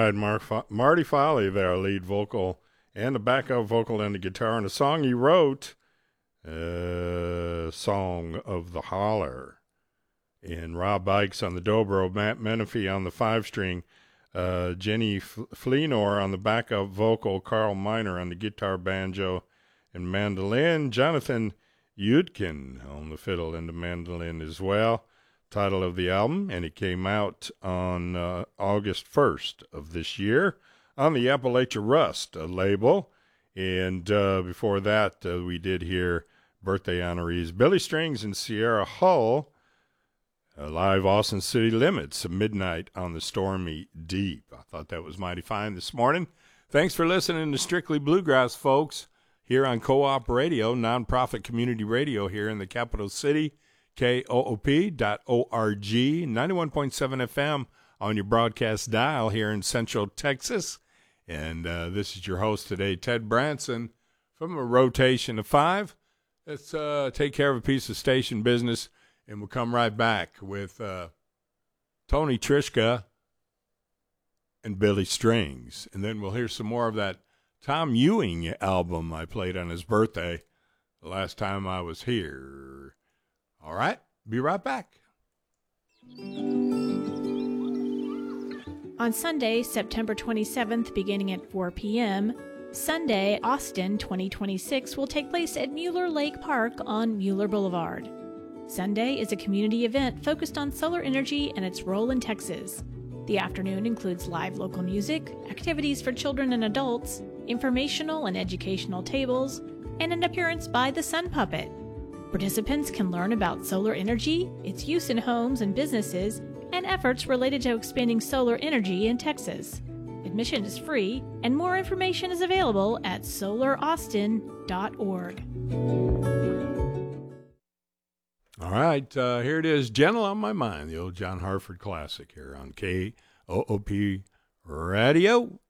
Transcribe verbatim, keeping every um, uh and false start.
right, Mar- Marty Foley there, lead vocal and the backup vocal and the guitar, and a song he wrote, uh, Song of the Holler. And Rob Bikes on the dobro, Matt Menifee on the five-string, uh, Jenny F- Fleenor on the backup vocal, Carl Miner on the guitar, banjo, and mandolin, Jonathan Yudkin on the fiddle and the mandolin as well. Title of the album, and it came out on uh, August first of this year on the Appalachia Rust uh, label. And uh, before that, uh, we did hear birthday honorees Billy Strings and Sierra Hull, uh, live Austin City Limits, Midnight on the Stormy Deep. I thought that was mighty fine this morning. Thanks for listening to Strictly Bluegrass, folks, here on Co-op Radio, nonprofit community radio here in the capital city. K O O P dot org, ninety-one point seven F M on your broadcast dial here in Central Texas. And uh, this is your host today, Ted Branson, from a rotation of five. Let's uh, take care of a piece of station business, and we'll come right back with uh, Tony Trischka and Billy Strings. And then we'll hear some more of that Tom Ewing album I played on his birthday the last time I was here. All right, be right back. On Sunday, September twenty-seventh, beginning at four p.m., Sunday Austin twenty twenty-six will take place at Mueller Lake Park on Mueller Boulevard. Sunday is a community event focused on solar energy and its role in Texas. The afternoon includes live local music, activities for children and adults, informational and educational tables, and an appearance by the Sun Puppet. Participants can learn about solar energy, its use in homes and businesses, and efforts related to expanding solar energy in Texas. Admission is free, and more information is available at solar austin dot org. All right, uh, here it is, Gentle on My Mind, the old John Hartford classic here on K O O P Radio.